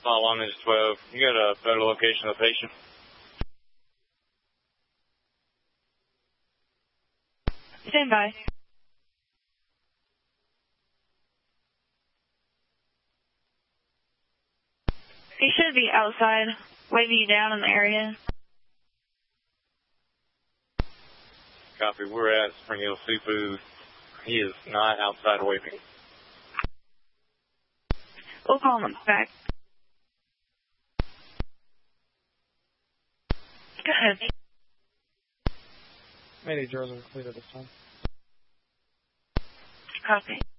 Small 1 is 12. You got a better location of the patient? Stand by. He should be outside, waving you down in the area. Copy. We're at Spring Hill Seafood. He is not outside waving. We'll call him back. Go ahead. Mayday drawers are clear at this time. Copy.